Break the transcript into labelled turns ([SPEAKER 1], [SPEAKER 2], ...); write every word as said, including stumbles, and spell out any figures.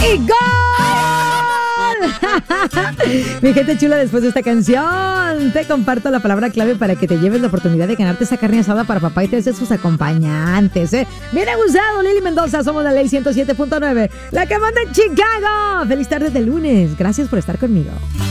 [SPEAKER 1] ¡Y gol! Mi gente chula, después de esta canción te comparto la palabra clave para que te lleves la oportunidad de ganarte esa carne asada para papá y tres de sus acompañantes, ¿eh? Bien abusado, Lili Mendoza, somos la Ley ciento siete punto nueve, la que manda en Chicago. Feliz tarde de lunes, gracias por estar conmigo.